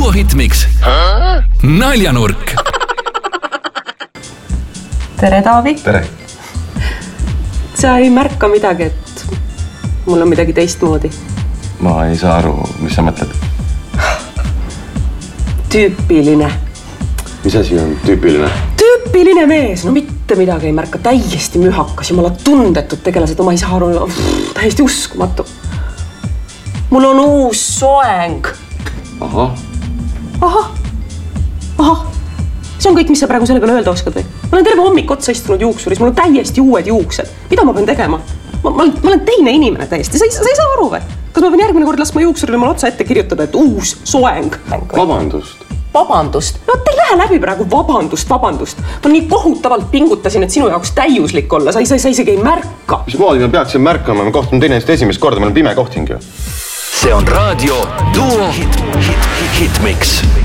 Duo Hitmix. Naljanurk. Tere, Taavi. Tere. Sa ei märka midagi, et mul on midagi teistmoodi. Ma ei saa aru, mis sa mõtled. Tüüpiline. Mis asi on tüüpiline? Tüüpiline mees. No mitte midagi ei märka. Täiesti mühakas. Jumala tundetud tegelased. Ma ei saa aru. Täiesti uskumatu. Mul on uus soeng. Ahah. See on kõik, mis sa praegu selle peale öelda oskad või? Ma olen terve hommik otsa istunud juuksuris. Mul on täiesti uued juuksed. Mida ma pean tegema? Ma olen teine inimene täiesti. Sa ei saa aru või? Kas ma pean järgmine kord laskma juuksurile mul otsa ette kirjutada, et uus soeng? Vabandust. No te ei lähe läbi praegu vabandust. Ma nii kohutavalt pingutasin, et sinu jaoks täiuslik olla. Sa isegi ei märka. Mis moodi me peaksin märkama? Me kohtume teineteist esimest korda. Meil on pime kohting ju. See on raadio Duo Hitmix.